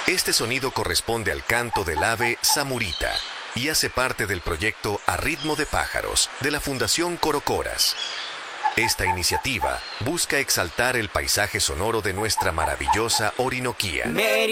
Este sonido corresponde al canto del ave samurita y hace parte del proyecto A Ritmo de Pájaros de la Fundación Corocoras. Esta iniciativa busca exaltar el paisaje sonoro de nuestra maravillosa Orinoquía.